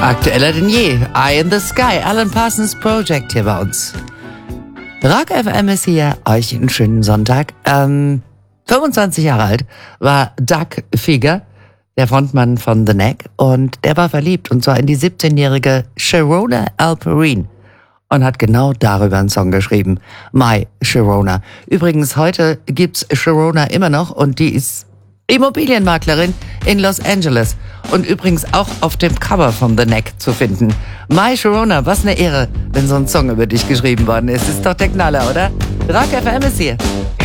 Aktueller denn je. Eye in the Sky, Alan Parsons Project hier bei uns. Rock FM ist hier. Euch einen schönen Sonntag. 25 Jahre alt war Doug Fieger, der Frontmann von The Knack, und der war verliebt, und zwar in die 17-jährige Sharona Alperine, und hat genau darüber einen Song geschrieben. My Sharona. Übrigens, heute gibt's Sharona immer noch, und die ist Immobilienmaklerin in Los Angeles und übrigens auch auf dem Cover von The Knack zu finden. My Sharona, was eine Ehre, wenn so ein Song über dich geschrieben worden ist. Ist doch der Knaller, oder? Rock FM ist hier.